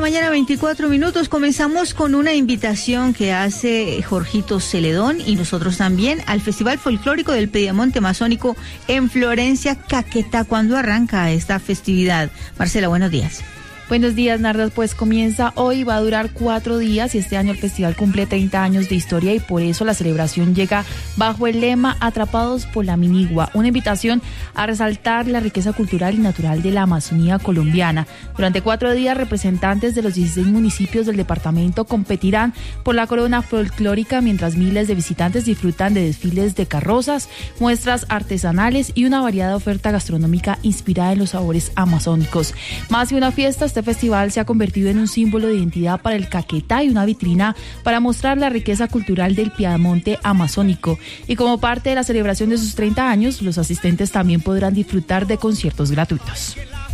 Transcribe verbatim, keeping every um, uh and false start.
mañana, veinticuatro minutos. Comenzamos con una invitación que hace Jorgito Celedón y nosotros también al Festival Folclórico del Pidemonte Amazónico en Florencia, Caquetá. ¿Cuándo arranca esta festividad? Marcela, buenos días. Buenos días, Nardas. Pues comienza hoy, va a durar cuatro días y este año el festival cumple treinta años de historia y por eso la celebración llega bajo el lema Atrapados por la Minigua, una invitación a resaltar la riqueza cultural y natural de la Amazonía colombiana. Durante cuatro días, representantes de los dieciséis municipios del departamento competirán por la corona folclórica, mientras miles de visitantes disfrutan de desfiles de carrozas, muestras artesanales y una variada oferta gastronómica inspirada en los sabores amazónicos. Más que una fiesta, este festival se ha convertido en un símbolo de identidad para el Caquetá y una vitrina para mostrar la riqueza cultural del Piamonte amazónico. Y como parte de la celebración de sus treinta años, los asistentes también podrán disfrutar de conciertos gratuitos.